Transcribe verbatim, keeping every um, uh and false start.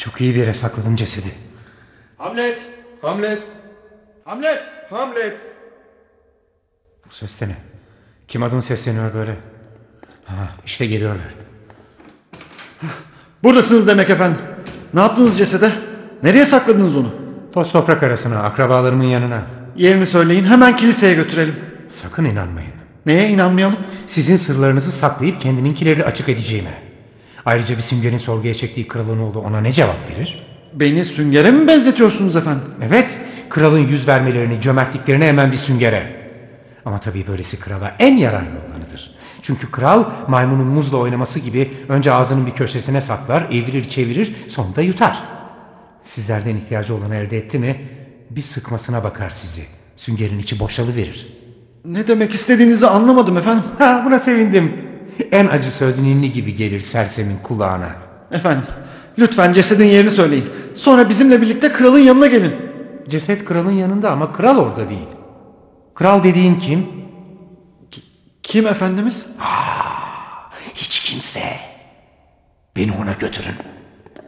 Çok iyi bir yere sakladın cesedi. Hamlet! Hamlet! Hamlet! Hamlet! Bu ses de ne? Kim adım sesleniyor böyle? Ha, işte geliyorlar. Buradasınız demek efendim. Ne yaptınız cesede? Nereye sakladınız onu? Toz toprak arasına, akrabalarımın yanına. Yerini söyleyin, hemen kiliseye götürelim. Sakın inanmayın. Neye inanmayalım? Sizin sırlarınızı saklayıp kendiminkileri açık edeceğime. Ayrıca bir Sünger'in sorguya çektiği kralın oğlu ona ne cevap verir? Beni süngere mi benzetiyorsunuz efendim? Evet, kralın yüz vermelerini, cömertliklerini hemen bir süngere. Ama tabii böylesi krala en yararlı olanıdır. Çünkü kral maymunun muzla oynaması gibi önce ağzının bir köşesine saklar, evirir çevirir, sonunda yutar. Sizlerden ihtiyacı olanı elde etti mi bir sıkmasına bakar sizi. Süngerin içi boşalıverir. Ne demek istediğinizi anlamadım efendim. Ha, buna sevindim. En acı söz ninni gibi gelir sersemin kulağına. Efendim, lütfen cesedin yerini söyleyin. Sonra bizimle birlikte kralın yanına gelin. Ceset kralın yanında ama kral orada değil. Kral dediğin kim? Kim efendimiz? Hiç kimse. Beni ona götürün.